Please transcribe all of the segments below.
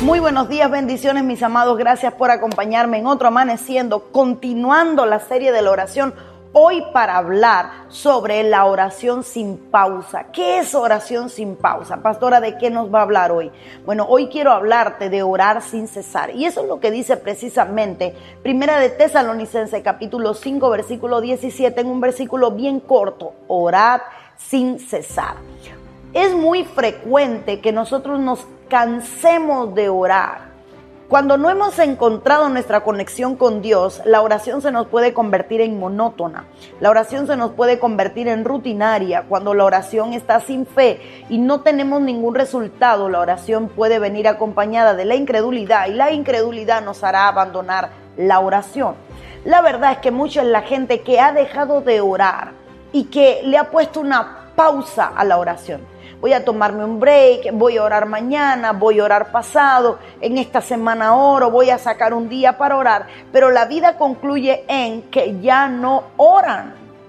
Muy buenos días, bendiciones mis amados, gracias por acompañarme en otro Amaneciendo, continuando la serie de la oración, hoy para hablar sobre la oración sin pausa. ¿Qué es oración sin pausa? Pastora, ¿de qué nos va a hablar hoy? Bueno, hoy quiero hablarte de orar sin cesar, y eso es lo que dice precisamente Primera de Tesalonicenses capítulo 5 versículo 17, en un versículo bien corto: orad sin cesar. Es muy frecuente que nosotros nos cansemos de orar. Cuando no hemos encontrado nuestra conexión con Dios, la oración se nos puede convertir en monótona. La oración se nos puede convertir en rutinaria. Cuando la oración está sin fe y no tenemos ningún resultado, la oración puede venir acompañada de la incredulidad, y la incredulidad nos hará abandonar la oración. La verdad es que mucha es la gente que ha dejado de orar y que le ha puesto una pausa a la oración. Voy a tomarme un break, voy a orar mañana, voy a orar pasado, en esta semana oro, voy a sacar un día para orar, pero la vida concluye en que ya no oran.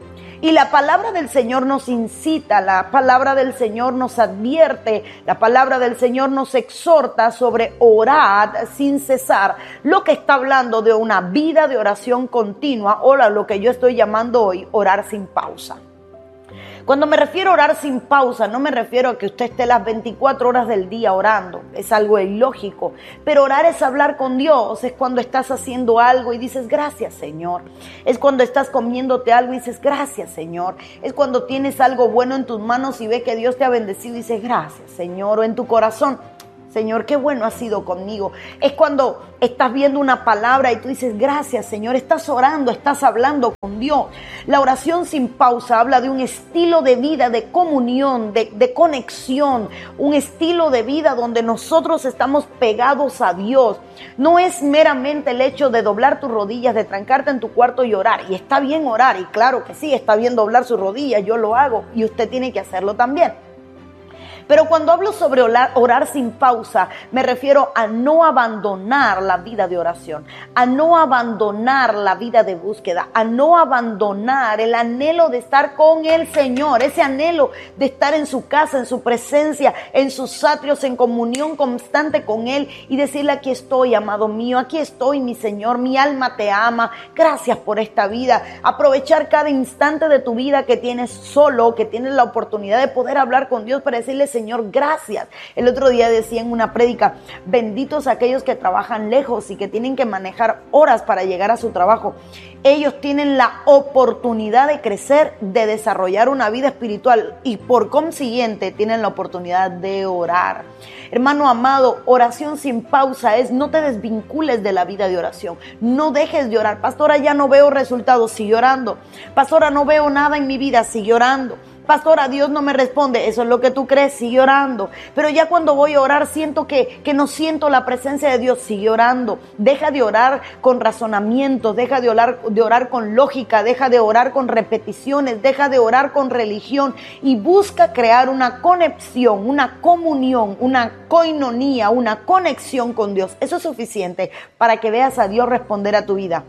Y la palabra del Señor nos incita, la palabra del Señor nos advierte, la palabra del Señor nos exhorta sobre orar sin cesar, lo que está hablando de una vida de oración continua, o lo que yo estoy llamando hoy orar sin pausa. Cuando me refiero a orar sin pausa, no me refiero a que usted esté las 24 horas del día orando, es algo ilógico, pero orar es hablar con Dios, es cuando estás haciendo algo y dices gracias Señor, es cuando estás comiéndote algo y dices gracias Señor, es cuando tienes algo bueno en tus manos y ves que Dios te ha bendecido y dices gracias Señor, o en tu corazón: Señor, qué bueno has sido conmigo. Es cuando estás viendo una palabra y tú dices gracias Señor, estás orando, estás hablando con Dios. La oración sin pausa habla de un estilo de vida, de comunión, de conexión, un estilo de vida donde nosotros estamos pegados a Dios. No es meramente el hecho de doblar tus rodillas, de trancarte en tu cuarto y orar. Y está bien orar, y claro que sí, está bien doblar sus rodillas, yo lo hago y usted tiene que hacerlo también. Pero cuando hablo sobre orar sin pausa, me refiero a no abandonar la vida de oración, a no abandonar la vida de búsqueda, a no abandonar el anhelo de estar con el Señor, ese anhelo de estar en su casa, en su presencia, en sus atrios, en comunión constante con Él y decirle: aquí estoy, amado mío, aquí estoy, mi Señor, mi alma te ama, gracias por esta vida. Aprovechar cada instante de tu vida que tienes solo, que tienes la oportunidad de poder hablar con Dios para decirle: Señor, gracias. El otro día decía en una prédica: benditos aquellos que trabajan lejos y que tienen que manejar horas para llegar a su trabajo. Ellos tienen la oportunidad de crecer, de desarrollar una vida espiritual y por consiguiente tienen la oportunidad de orar. Hermano amado, oración sin pausa es: no te desvincules de la vida de oración, no dejes de orar. Pastora, ya no veo resultados, sigue orando. Pastora, no veo nada en mi vida, sigue orando. Pastora, Dios no me responde, eso es lo que tú crees, sigue orando. Pero ya cuando voy a orar siento que no siento la presencia de Dios, sigue orando. Deja de orar con razonamiento, deja de orar con lógica, deja de orar con repeticiones, deja de orar con religión y busca crear una conexión, una comunión, una koinonía, una conexión con Dios. Eso es suficiente para que veas a Dios responder a tu vida.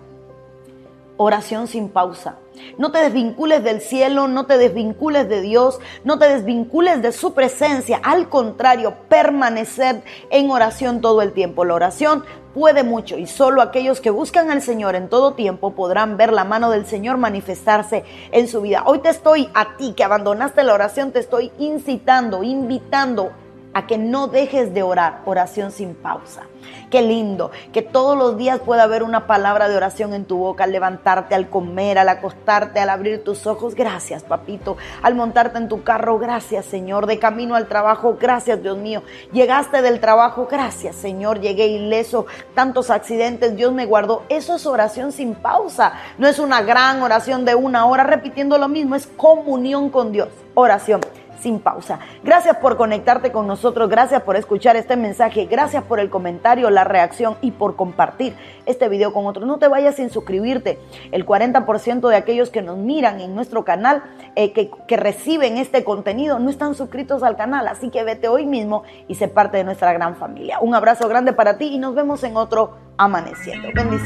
Oración sin pausa. No te desvincules del cielo, no te desvincules de Dios, no te desvincules de su presencia. Al contrario, permanecer en oración todo el tiempo. La oración puede mucho y solo aquellos que buscan al Señor en todo tiempo podrán ver la mano del Señor manifestarse en su vida. Hoy a ti que abandonaste la oración, te estoy incitando, invitando a que no dejes de orar. Oración sin pausa. Qué lindo que todos los días pueda haber una palabra de oración en tu boca, al levantarte, al comer, al acostarte, al abrir tus ojos. Gracias, papito. Al montarte en tu carro, gracias, Señor. De camino al trabajo, gracias, Dios mío. Llegaste del trabajo, gracias, Señor. Llegué ileso, tantos accidentes, Dios me guardó. Eso es oración sin pausa. No es una gran oración de 1 hora repitiendo lo mismo, es comunión con Dios. Oración sin pausa. Gracias por conectarte con nosotros, gracias por escuchar este mensaje, gracias por el comentario, la reacción y por compartir este video con otros. No te vayas sin suscribirte. El 40% de aquellos que nos miran en nuestro canal, que reciben este contenido, no están suscritos al canal, así que vete hoy mismo y sé parte de nuestra gran familia. Un abrazo grande para ti y nos vemos en otro Amaneciendo. Bendiciones.